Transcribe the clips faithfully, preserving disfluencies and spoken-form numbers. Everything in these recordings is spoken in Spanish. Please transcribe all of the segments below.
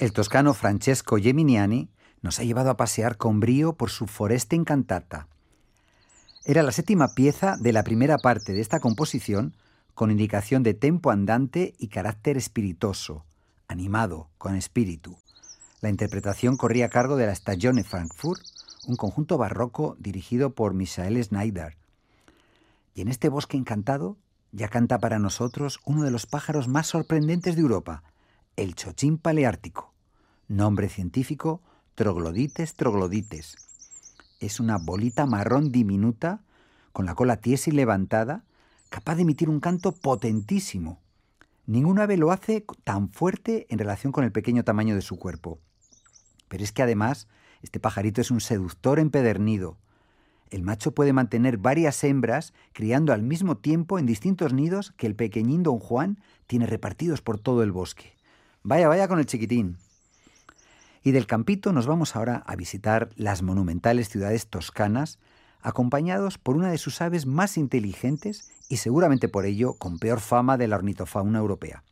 El toscano Francesco Geminiani nos ha llevado a pasear con brío por su Foreste Incantata. Era la séptima pieza de la primera parte de esta composición, con indicación de tempo andante y carácter espiritoso, animado, con espíritu. La interpretación corría a cargo de la Stagione Frankfurt, un conjunto barroco dirigido por Michael Schneider. Y en este bosque encantado ya canta para nosotros uno de los pájaros más sorprendentes de Europa, el chochín paleártico. Nombre científico, Troglodites troglodites. Es una bolita marrón diminuta, con la cola tiesa y levantada, capaz de emitir un canto potentísimo. Ningún ave lo hace tan fuerte en relación con el pequeño tamaño de su cuerpo. Pero es que además, este pajarito es un seductor empedernido. El macho puede mantener varias hembras criando al mismo tiempo en distintos nidos que el pequeñín Don Juan tiene repartidos por todo el bosque. Vaya, vaya con el chiquitín. Y del campito nos vamos ahora a visitar las monumentales ciudades toscanas, acompañados por una de sus aves más inteligentes y seguramente por ello con peor fama de la ornitofauna europea.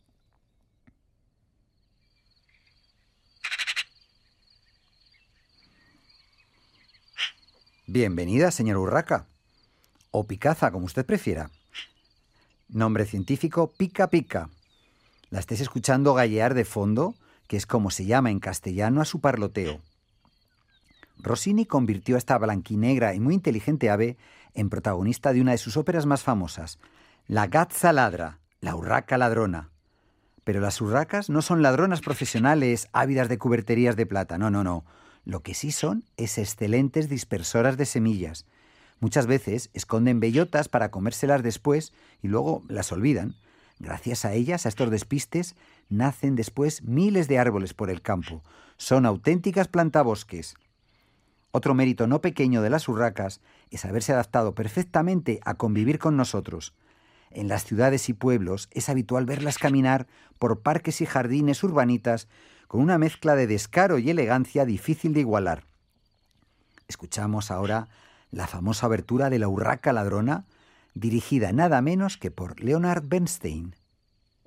Bienvenida, señor Urraca, o Picaza, como usted prefiera. Nombre científico, pica pica. La estáis escuchando gallear de fondo, que es como se llama en castellano a su parloteo. Rossini convirtió a esta blanquinegra y muy inteligente ave en protagonista de una de sus óperas más famosas, La Gazza ladra, la urraca ladrona. Pero las urracas no son ladronas profesionales ávidas de cuberterías de plata, no, no, no. Lo que sí son es excelentes dispersoras de semillas. Muchas veces esconden bellotas para comérselas después y luego las olvidan. Gracias a ellas, a estos despistes, nacen después miles de árboles por el campo. Son auténticas plantabosques. Otro mérito no pequeño de las urracas es haberse adaptado perfectamente a convivir con nosotros. En las ciudades y pueblos es habitual verlas caminar por parques y jardines urbanitas con una mezcla de descaro y elegancia difícil de igualar. Escuchamos ahora la famosa obertura de La Urraca ladrona, dirigida nada menos que por Leonard Bernstein.